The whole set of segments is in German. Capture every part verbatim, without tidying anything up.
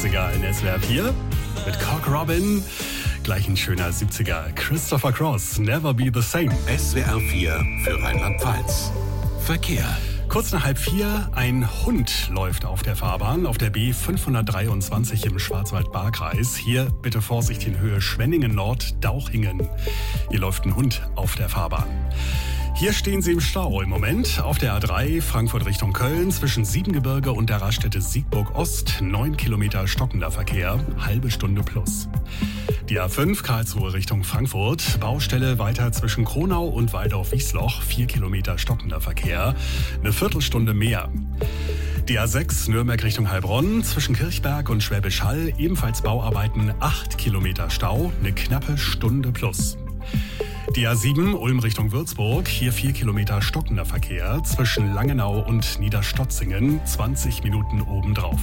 sechziger in S W R vier mit Cock Robin. Gleich ein schöner siebziger. Christopher Cross, Never Be the Same. S W R vier für Rheinland-Pfalz. Verkehr. Kurz nach halb vier, ein Hund läuft auf der Fahrbahn auf der B fünfhundertdreiundzwanzig im Schwarzwald-Baar-Kreis. Hier bitte Vorsicht in Höhe Schwenningen-Nord-Dauchingen. Hier läuft ein Hund auf der Fahrbahn. Hier stehen Sie im Stau im Moment auf der A drei Frankfurt Richtung Köln zwischen Siebengebirge und der Raststätte Siegburg Ost. Neun Kilometer stockender Verkehr, halbe Stunde plus. Die A fünf Karlsruhe Richtung Frankfurt, Baustelle weiter zwischen Kronau und Waldorf-Wiesloch. Vier Kilometer stockender Verkehr, eine Viertelstunde mehr. Die A sechs Nürnberg Richtung Heilbronn zwischen Kirchberg und Schwäbisch Hall, ebenfalls Bauarbeiten, acht Kilometer Stau, eine knappe Stunde plus. Die A sieben Ulm Richtung Würzburg, hier vier Kilometer stockender Verkehr zwischen Langenau und Niederstotzingen, zwanzig Minuten obendrauf.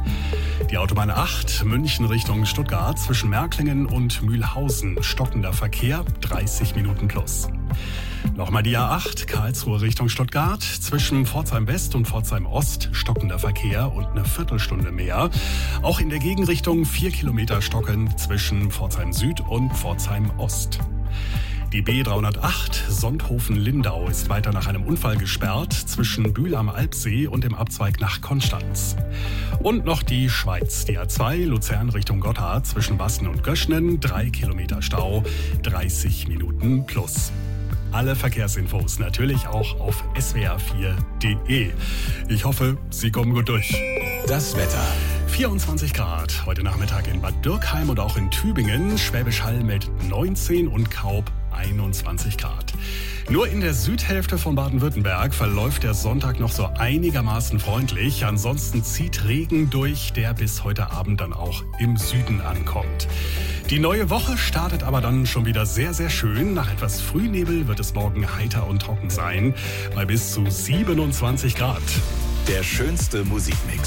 Die Autobahn acht München Richtung Stuttgart zwischen Märklingen und Mühlhausen, stockender Verkehr, dreißig Minuten plus. Nochmal die A acht Karlsruhe Richtung Stuttgart zwischen Pforzheim West und Pforzheim Ost, stockender Verkehr und eine Viertelstunde mehr. Auch in der Gegenrichtung vier Kilometer stockend zwischen Pforzheim Süd und Pforzheim Ost. Die B dreihundertacht Sonthofen-Lindau ist weiter nach einem Unfall gesperrt zwischen Bühl am Alpsee und dem Abzweig nach Konstanz. Und noch die Schweiz. Die A zwei Luzern Richtung Gotthard zwischen Basten und Göschnen, drei Kilometer Stau, dreißig Minuten plus. Alle Verkehrsinfos natürlich auch auf S W R vier Punkt de. Ich hoffe, Sie kommen gut durch. Das Wetter. vierundzwanzig Grad heute Nachmittag in Bad Dürkheim und auch in Tübingen. Schwäbisch Hall meldet neunzehn und Kaub einundzwanzig Grad. Nur in der Südhälfte von Baden-Württemberg verläuft der Sonntag noch so einigermaßen freundlich. Ansonsten zieht Regen durch, der bis heute Abend dann auch im Süden ankommt. Die neue Woche startet aber dann schon wieder sehr, sehr schön. Nach etwas Frühnebel wird es morgen heiter und trocken sein, bei bis zu siebenundzwanzig Grad. Der schönste Musikmix.